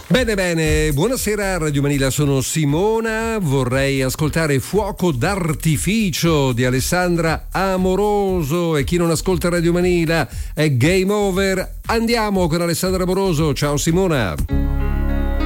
Bene, bene, buonasera Radio Manila, sono Simona, vorrei ascoltare Fuoco d'artificio di Alessandra Amoroso, e chi non ascolta Radio Manila è game over. Andiamo con Alessandra Amoroso, ciao Simona.